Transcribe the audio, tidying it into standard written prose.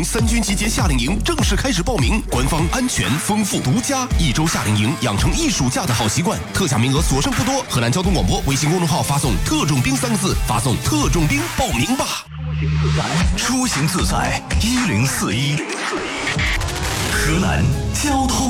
3军集结夏令营正式开始报名，官方安全、丰富、独家，1周夏令营，养成一暑假的好习惯。特价名额所剩不多，河南交通广播微信公众号发送“特种兵”3个字，发送“特种兵”报名吧。 出行自在，1041。河南交通